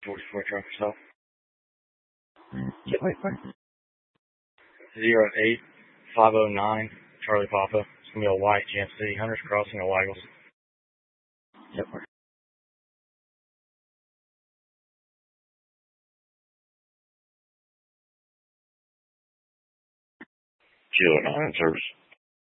44 truck stop. Wait. 08509 Charlie Papa. It's going to be a white GMC. Hunter's Crossing, O'Waggles. Yep. 209 service.